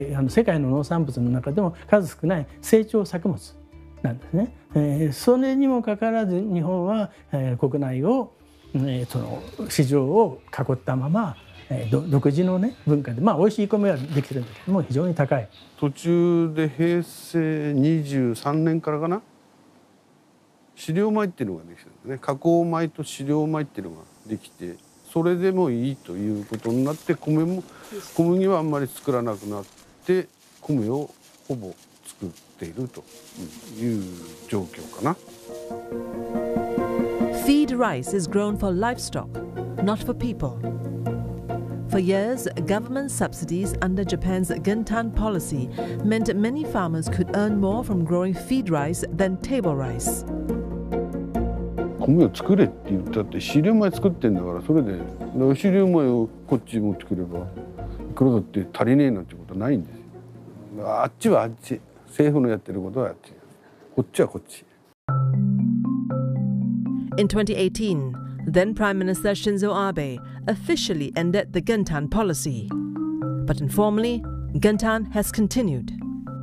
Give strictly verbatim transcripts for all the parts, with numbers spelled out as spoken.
あの世界の農産物の中でも数少ない成長作物なんですね。えー、それにもかかわらず日本は、えー、国内を、えー、その市場を囲ったまま、えー、独自の、ね、文化で、まあ、美味しい米はできてるんだけども非常に高い。 途中で平成にじゅうさんねんからかな、飼料米っていうのができてるんですね。加工米と飼料米っていうのができて、それでもいいということになって、米も小麦はあんまり作らなくなって米をほぼ作っているという状況かな。 Feed rice is grown for livestock, not for people. For years, government subsidies under Japan's Gintan policy meant many farmers could earn more from growing feed rice than table rice. 米を作れって言ったって飼料米作ってんだから、それで飼料米をこっち持ってくればいくらだって足りねえなんてことはないんですよ。あっちはあっち、政府のやってることはあっち、こっちはこっち。 In twenty eighteen, then Prime Minister Shinzo Abe officially ended the Gintan policy. But informally, Gintan has continued.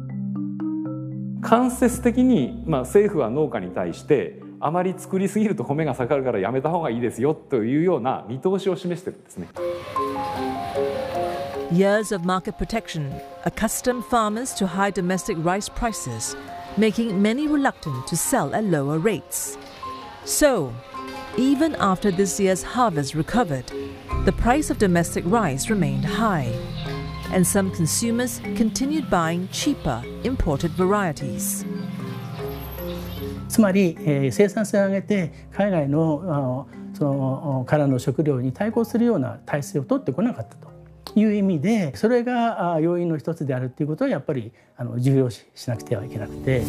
間接的に、まあ、政府は農家に対してあまり作りすぎると米が下がるからやめた方がいいですよというような見通しを示しているんですね。 Years of market protection accustomed farmers to high domestic rice prices, making many reluctant to sell at lower rates. So, even after this year's harvest recovered, the price of domestic rice remained high, and some consumers continued buying cheaper imported varieties. つまり、えー、生産性を上げて海外の、あのそのからの食料に対抗するような体制を取ってこなかったという意味で、それがあ要因の一つであるということはやっぱりあの重要視しなくてはいけなくて。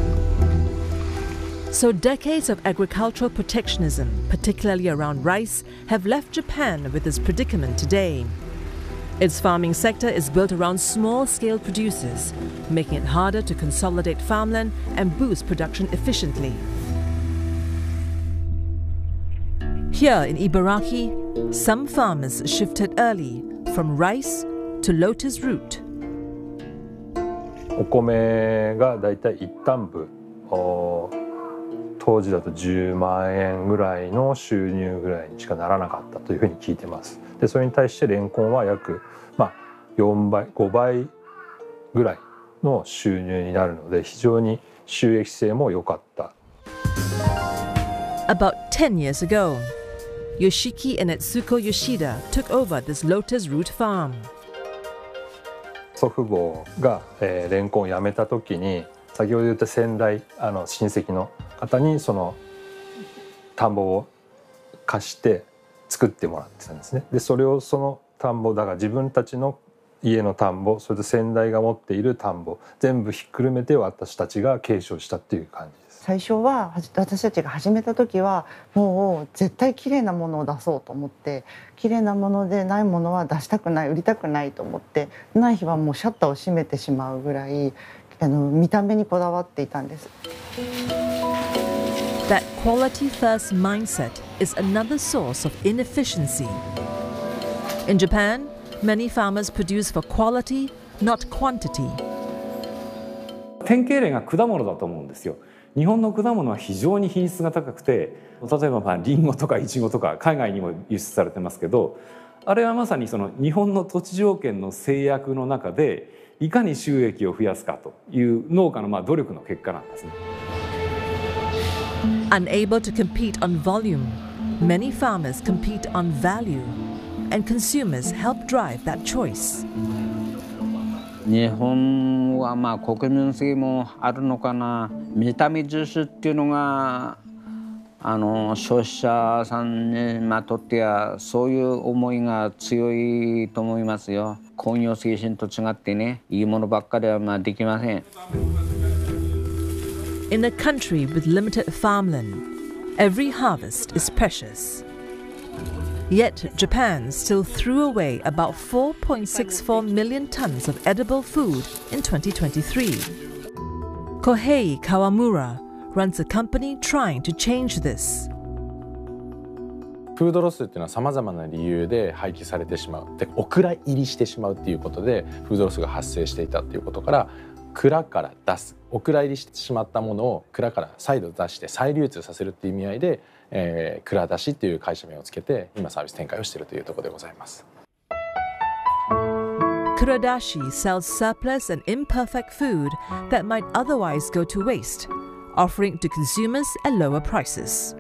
So decades of agricultural protectionism, particularly around rice, have left Japan with this predicament today. Its farming sector is built around small-scale producers, making it harder to consolidate farmland and boost production efficiently. Here in Ibaraki, some farmers shifted early from rice to lotus root. お米がだいたい一担部、当時だとじゅうまんえんぐらいの収入ぐらいにしかならなかったというふうに聞いてます。でそれに対してレンコンは約、まあ、よんばいごばいぐらいの収入になるので、非常に収益性も良かった。 About ten years ago, Yoshiki and Etsuko Yoshida took over this lotus root farm. 祖父母が、えー、レンコンをやめた時に、先ほど言った先代あの親戚の方にその田んぼを貸して作ってもらってたんですね。でそれをその田んぼだから自分たちの家の田んぼ、それと先代が持っている田んぼ全部ひっくるめて私たちが継承したっていう感じです。 最初は私たちが始めた時はもう絶対きれいなものを出そうと思って、きれいなものでないものは出したくない、売りたくないと思って、ない日はもうシャッターを閉めてしまうぐらいあの見た目にこだわっていたんです。 That quality first mindset is another source of inefficiency. In Japan, many farmers produce for quality, not quantity. 典型例が果物だと思うんですよ。日本の果物は非常に品質が高くて、例えばまあリンゴとかイチゴとか海外にも輸出されてますけど、あれはまさにその日本の土地条件の制約の中でいかに収益を増やすかという農家のまあ努力の結果なんですね。 Unable to compete on volume, many farmers compete on value, and consumers help drive that choice. 日本はまあ国民性もあるのかな。見た目重視っていうのがあの消費者さんにまとってはそういう思いが強いと思いますよ。工業精神と違ってね、いいものばっかりはまあできません。 In a country with limited farmland, every harvest is precious. Yet Japan still threw away about four point six four million tons of edible food in twenty twenty-three. Kohei Kawamura runs a company trying to change this. フードロスっていうのはさまざまな理由で廃棄されてしまうでお蔵入りしてしまうっていうことでフードロスが発生していたっていうことから蔵から出すお蔵入りしてしまったものを蔵から再度出して再流通させるっていう意味合いで、えー、蔵出しっていう会社名をつけて今サービス展開をしているというところでございます。 Kuradashi sells surplus and imperfect food that might otherwise go to waste, offering to consumers at lower prices.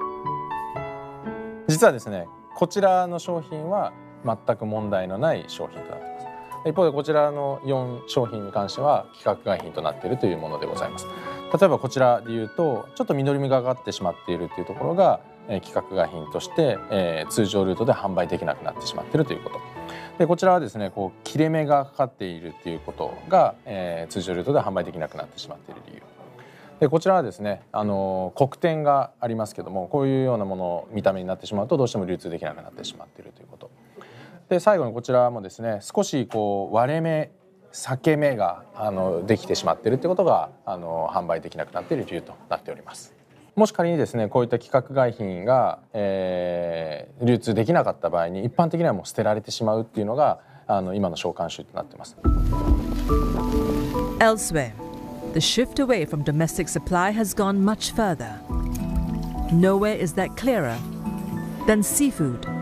実はですね、こちらの商品は全く問題のない商品となっています。一方でこちらのよん商品に関しては規格外品となっているというものでございます。例えばこちらでいうとちょっと実りがかってしまっているというところが、えー、規格外品として、えー、通常ルートで販売できなくなってしまっているということ。でこちらはですねこう切れ目がかかっているっていうことが、えー、通常ルートで販売できなくなってしまっている理由でこちらはですねあの黒点がありますけどもこういうようなもの見た目になってしまうとどうしても流通できなくなってしまっているということで最後にこちらもですね少しこう割れ目裂け目があのできてしまっているということがあの販売できなくなっている理由となっております。もし仮にですねこういった規格外品が、えー、流通できなかった場合に一般的にはもう捨てられてしまうっていうのがあの今の商慣習となっています。 Elsewhere, the shift away from domestic supply has gone much further. Nowhere is that clearer than seafood.